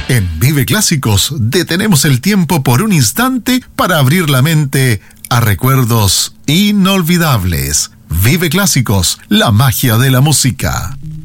En Vive Clásicos detenemos el tiempo por un instante para abrir la mente a recuerdos inolvidables. Vive Clásicos, la magia de la música.